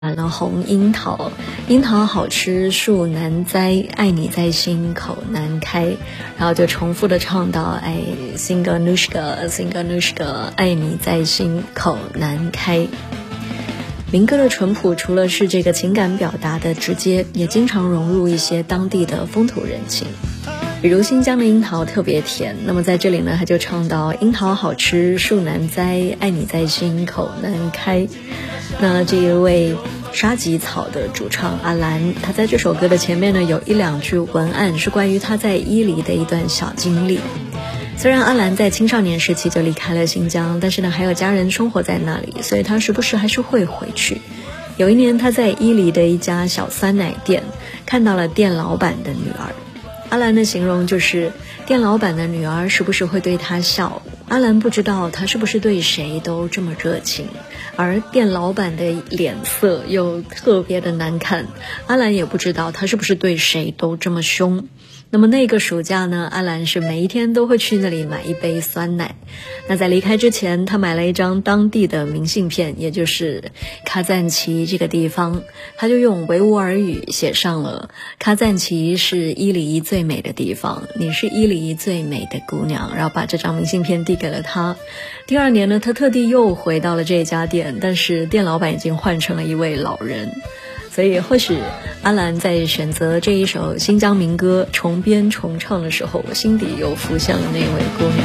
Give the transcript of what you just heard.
了红樱桃，樱桃好吃树难栽，爱你在心口难开，然后就重复的唱到Singanushka Singanushka， 爱你在心口难开。民歌的淳朴除了是这个情感表达的直接，也经常融入一些当地的风土人情。比如新疆的樱桃特别甜，那么在这里呢，他就唱到樱桃好吃树难栽，爱你在心口难开。那这一位沙棘草的主唱阿兰，他在这首歌的前面呢，有一两句文案是关于他在伊犁的一段小经历。虽然阿兰在青少年时期就离开了新疆，但是呢还有家人生活在那里，所以他时不时还是会回去。有一年他在伊犁的一家小酸奶店看到了店老板的女儿，阿兰的形容就是店老板的女儿时不时会对他笑，阿兰不知道他是不是对谁都这么热情，而店老板的脸色又特别的难看，阿兰也不知道他是不是对谁都这么凶。那么那个暑假呢，阿兰是每一天都会去那里买一杯酸奶。那在离开之前，他买了一张当地的明信片，也就是卡赞奇这个地方，他就用维吾尔语写上了卡赞奇是伊犁最美的地方，你是伊犁最美的姑娘，然后把这张明信片递给了他。第二年呢，他特地又回到了这家店，但是店老板已经换成了一位老人。所以或许阿兰在选择这一首新疆民歌重编重唱的时候，心底又浮现了那位姑娘。